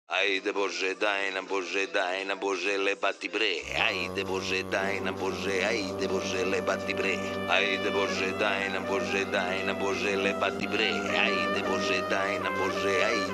Haide Bože, dajna Bože, le bati bre. Haide Bože, haide Bože, le bati bre. Haide Bože, dajna Bože, le bati bre. Haide Bože, dajna Bože, haide